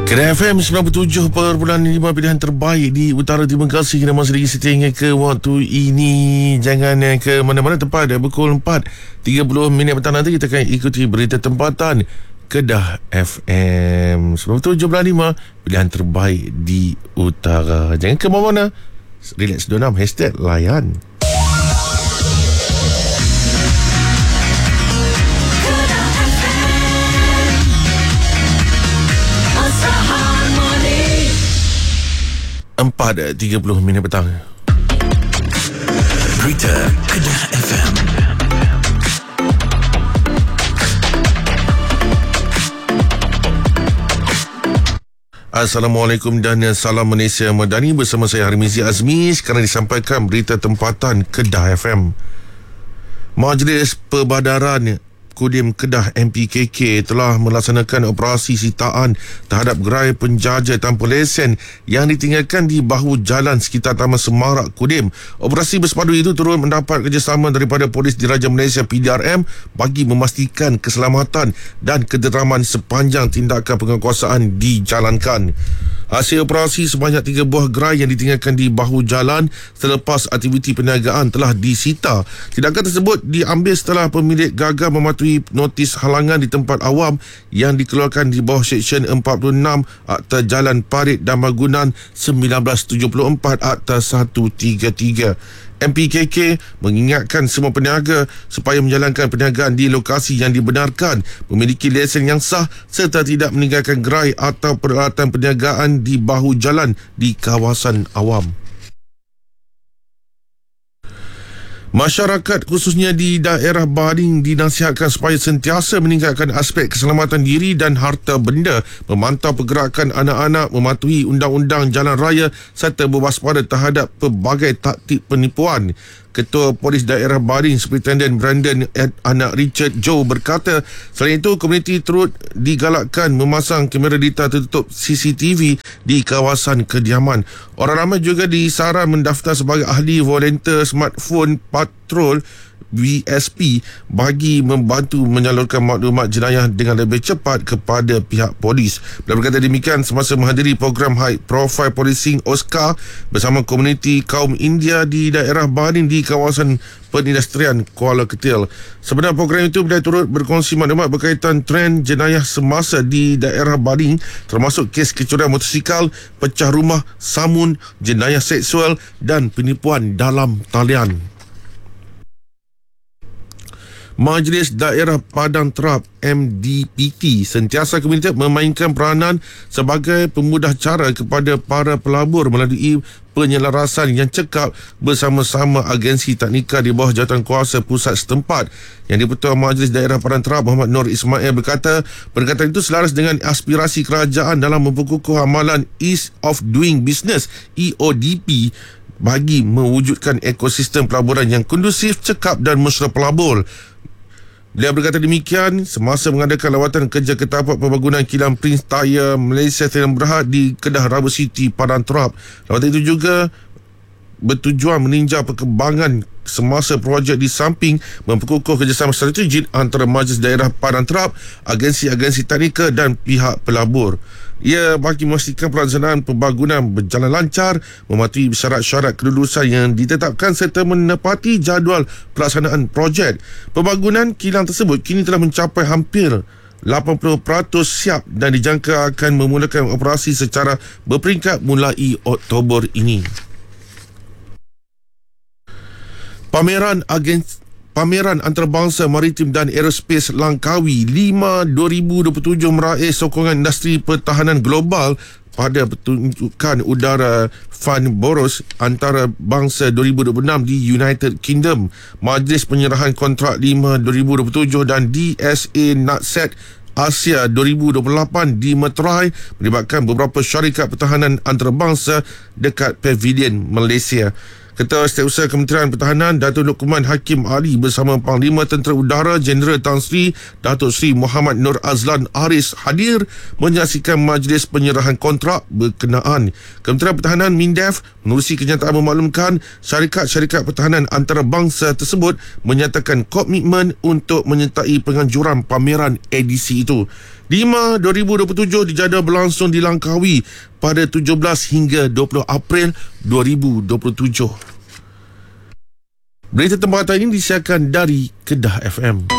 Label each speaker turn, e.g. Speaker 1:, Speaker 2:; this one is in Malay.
Speaker 1: Kedai FM 97.5 pilihan terbaik di Utara Terima kasih kerana masih lagi setia hingga ke waktu ini. Jangan ke mana-mana tempat. Pukul 4.30 petang nanti kita akan ikuti berita tempatan Kedah FM 97.5 pilihan terbaik di Utara. Jangan ke mana-mana. Relax donam #layan. Empat 30 petang.
Speaker 2: Berita Kedah FM.
Speaker 1: Assalamualaikum dan salam Malaysia Madani. Bersama saya Harmizi Azmi. Sekarang disampaikan berita tempatan Kedah FM. Majlis Perbadaran Kodim Kedah MPKK telah melaksanakan operasi sitaan terhadap gerai penjaja tanpa lesen yang ditinggalkan di bahu jalan sekitar Taman Semarak Kodim. Operasi bersepadu itu turut mendapat kerjasama daripada Polis Diraja Malaysia PDRM bagi memastikan keselamatan dan ketenteraman sepanjang tindakan penguasaan dijalankan. Hasil operasi sebanyak 3 buah gerai yang ditinggalkan di bahu jalan selepas aktiviti perniagaan telah disita. Tindakan tersebut diambil setelah pemilik gagal mematuhi notis halangan di tempat awam yang dikeluarkan di bawah Seksyen 46 Akta Jalan Parit dan Bangunan 1974 Akta 133. MPKK mengingatkan semua peniaga supaya menjalankan perniagaan di lokasi yang dibenarkan, memiliki lesen yang sah serta tidak meninggalkan gerai atau peralatan perniagaan di bahu jalan di kawasan awam. Masyarakat khususnya di daerah Baring dinasihatkan supaya sentiasa meningkatkan aspek keselamatan diri dan harta benda, memantau pergerakan anak-anak, mematuhi undang-undang jalan raya serta berwaspada terhadap pelbagai taktik penipuan. Ketua Polis Daerah Baring Superintendent Brandon Anak Richard Joe berkata, selain itu komuniti turut digalakkan memasang kamera dita tertutup CCTV di kawasan kediaman. Orang ramai juga disaran mendaftar sebagai ahli volunteer smartphone patrol VSP bagi membantu menyalurkan maklumat jenayah dengan lebih cepat kepada pihak polis. Beliau berkata demikian semasa menghadiri program High Profile Policing Oscar bersama komuniti kaum India di daerah Baring di kawasan perindustrian Kuala Ketil. Sebenarnya program itu beliau turut berkongsi maklumat berkaitan trend jenayah semasa di daerah Baring, termasuk kes kecurian motosikal, pecah rumah, samun, jenayah seksual dan penipuan dalam talian. Majlis Daerah Padang Terap MDPT sentiasa komuniti memainkan peranan sebagai pemudah cara kepada para pelabur melalui penyelarasan yang cekap bersama-sama agensi teknikal di bawah jawatankuasa pusat setempat. Yang di-Ketua Majlis Daerah Padang Terap Muhammad Nur Ismail berkata, perkataan itu selaras dengan aspirasi kerajaan dalam memperkukuh amalan Ease of Doing Business EODP bagi mewujudkan ekosistem pelaburan yang kondusif, cekap dan mesra pelabur. Beliau berkata demikian semasa mengadakan lawatan kerja ke tapak pembangunan kilang Prince Tire Malaysia Sdn Bhd di Kedah Rubber City Padang Terap. Lawatan itu juga bertujuan meninjau perkembangan semasa projek di samping memperkukuh kerjasama strategik antara Majlis Daerah Padang Terap, agensi-agensi teknikal dan pihak pelabur. Ia bagi memastikan pelaksanaan pembangunan berjalan lancar, mematuhi syarat-syarat kelulusan yang ditetapkan serta menepati jadual pelaksanaan projek. Pembangunan kilang tersebut kini telah mencapai hampir 80% siap dan dijangka akan memulakan operasi secara berperingkat mulai Oktober ini. Pameran Antarabangsa Maritim dan Aerospace Langkawi 5 2027 meraih sokongan industri pertahanan global pada pertunjukan udara Van Boros Antarabangsa 2026 di United Kingdom. Majlis penyerahan kontrak 5 2027 dan DSA NATSAT Asia 2028 di Meterai melibatkan beberapa syarikat pertahanan antarabangsa dekat Pavilion Malaysia. Ketua Setiausaha Kementerian Pertahanan Datuk Lukman Hakim Ali bersama Panglima Tentera Udara Jeneral Tan Sri Datuk Sri Muhammad Nur Azlan Aris hadir menyaksikan majlis penyerahan kontrak berkenaan. Kementerian Pertahanan MINDEF menerusi kenyataan memaklumkan syarikat-syarikat pertahanan antarabangsa tersebut menyatakan komitmen untuk menyertai penganjuran pameran edisi itu. 5 2027 dijadwal berlangsung di Langkawi pada 17 hingga 20 April 2027. Berita tempatan ini disiarkan dari Kedah FM.